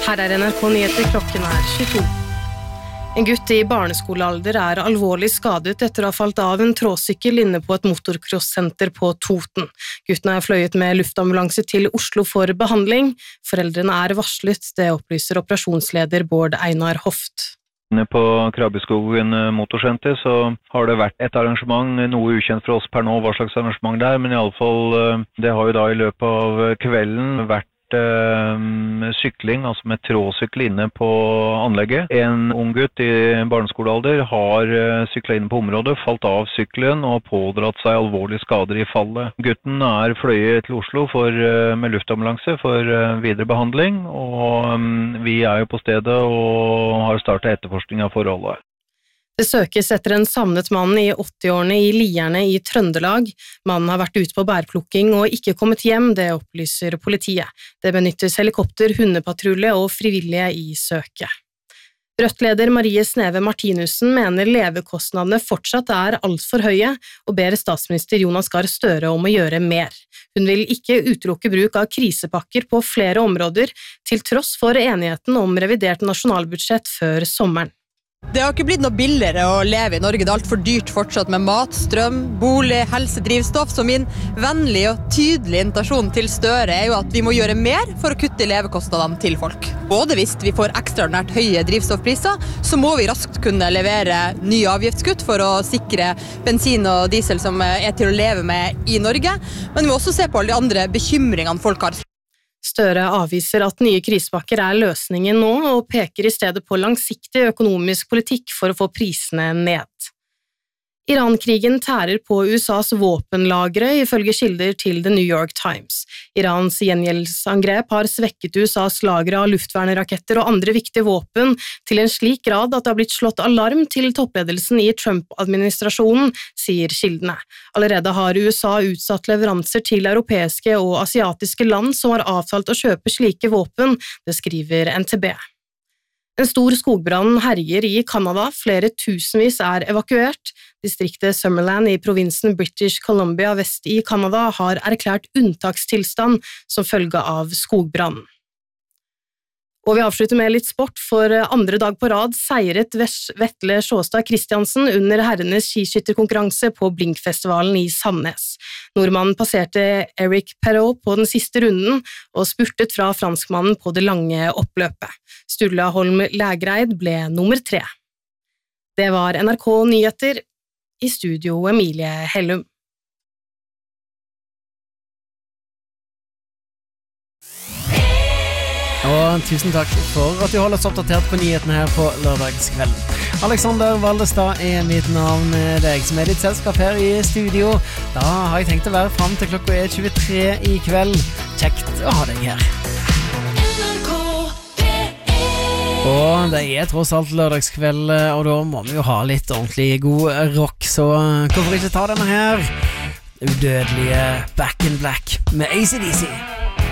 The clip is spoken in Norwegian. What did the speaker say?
Her NRK Nyheter, klokken 22. En gutt i barneskolealder alvorlig skadet etter å ha falt av en tråsykkel inne på et motocross-senter på Toten. Gutten fløyet med luftambulanse til Oslo for behandling. Foreldrene varslet, det opplyser operasjonsleder Bård Einar Hoft. På Krabbeskogen motorsenter så har det vært et arrangement, noe ukjent for oss per nå hva slags arrangement det men i alle fall det har jo da i løpet av kvelden vært sykling, altså med tråsykkel inne på anlegget. En ung gutt i barneskolealder har syklet inne på området, falt av sykkelen og pådratt seg alvorlige skader i fallet. Gutten fløyet til Oslo med luftambulanse for videre behandling, og vi jo på stedet og har startet etterforskning av forholdet. Det søkes etter en savnet mann i 80-årene i Lierne i Trøndelag. Mannen har vært ute på bærplukking og ikke kommet hjem, det opplyser politiet. Det benyttes helikopter, hundepatrulje og frivillige i søket. Rødt-leder Marie Sneve Martinussen mener levekostnadene fortsatt alt for høye, og ber statsminister Jonas Gahr Støre om å gjøre mer. Hun vil ikke utelukke bruk av krisepakker på flere områder, til tross for enigheten om revidert nasjonalbudsjett før sommeren. Det har ikke blitt noe billigere å leve i Norge. Det alt for dyrt fortsatt med mat, strøm, bolig, helse, drivstoff. Så min vennlige og tydelige invitasjon til Støre jo at vi må gjøre mer for å kutte levekostnadene til folk. Både hvis vi får ekstraordinært høye drivstoffpriser, så må vi raskt kunne levere nye avgiftskutt for å sikre bensin og diesel som til å leve med i Norge. Men vi må også se på alle de andre bekymringene folk har. Støre avviser at nye krisepakker løsningen nå, og peker i stedet på langsiktig økonomisk politikk for å få prisene ned. Iran-krigen tærer på USAs våpenlagre, ifølge kilder til The New York Times. Irans gjengjeldelsesangrep har svekket USAs lagre av luftvernraketter og andre viktige våpen til en slik grad at det har blitt slått alarm til toppledelsen i Trump-administrasjonen, sier kildene. Allerede har USA utsatt leveranser til europeiske og asiatiske land som har avtalt å kjøpe slike våpen, det skriver NTB. En stor skogbrann herjer i Canada, flere tusenvis evakuert. Distriktet Summerland i provinsen British Columbia vest i Canada har erklært unntakstilstand som følge av skogbrannen. Og vi avslutter med litt sport, for andre dag på rad seiret Vetle Sjåstad Kristiansen under herrenes skiskytterkonkurranse på Blinkfestivalen i Sandnes. Nordmannen passerte Eric Perrault på den siste runden og spurtet fra franskmannen på det lange oppløpet. Sturla Holm Lægreid ble nummer 3. Det var NRK Nyheter, i studio Emilie Hellum. Og tusen takk for at du holder oss oppdatert på nyhetene her på lørdagskvelden. Alexander Valdestad mitt navn, deg som ditt selskap her i studio. Da har jeg tenkt å være frem til klokka 23 i kveld. Kjekt å ha deg her. Og det tross alt lørdagskveld, og da må vi jo ha litt ordentlig god rock, så hvorfor ikke ta denne her? Udødelige Back in Black med AC/DC.